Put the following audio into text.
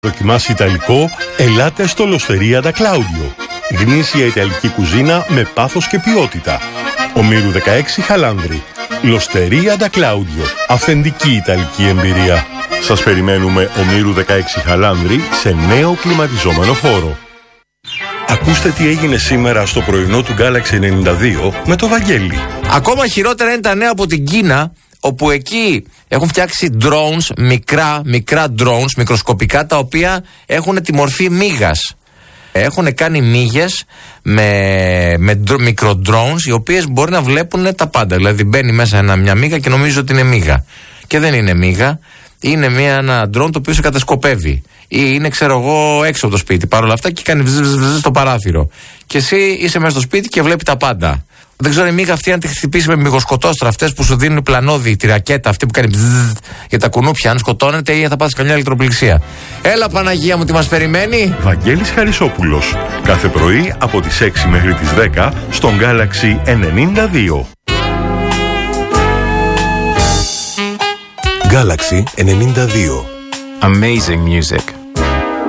Δοκιμάσει Ιταλικό, ελάτε στο L'Osteria da Claudio. Γνήσια Ιταλική κουζίνα με πάθος και ποιότητα. Ομήρου 16 Χαλάνδρη. L'Osteria da Claudio. Αυθεντική Ιταλική εμπειρία. Σας περιμένουμε Ομήρου 16 Χαλάνδρη σε νέο κλιματιζόμενο χώρο. Ακούστε τι έγινε σήμερα στο πρωινό του Galaxy 92 με το Βαγγέλη. Ακόμα χειρότερα είναι τα νέα από την Κίνα, όπου εκεί έχουν φτιάξει drones, μικρά drones, μικροσκοπικά, τα οποία έχουν τη μορφή μύγας. Έχουν κάνει μύγες με μικρο drones, οι οποίες μπορεί να βλέπουν τα πάντα. Δηλαδή μπαίνει μέσα μια μύγα και νομίζει ότι είναι μύγα. Και δεν είναι μύγα, είναι ένα drone το οποίο σε κατασκοπεύει. Ή είναι, ξέρω εγώ, έξω από το σπίτι παρόλα αυτά και κάνει βζζ στο παράθυρο. Και εσύ είσαι μέσα στο σπίτι και βλέπει τα πάντα. Δεν ξέρω η μύγα αυτή αν τη χτυπήσει με μυγοσκοτόστρα, αυτές που σου δίνουν πλανόδι, τη ρακέτα αυτή που κάνει βζζ για τα κουνούπια, αν σκοτώνεται ή θα πάθεις καμιά ηλεκτροπληξία. Έλα Παναγία μου, τι μας περιμένει. Βαγγέλης Χαρισόπουλος. Κάθε πρωί από τις 6 μέχρι τις 10 στον Galaxy 92. Galaxy 92. Amazing music.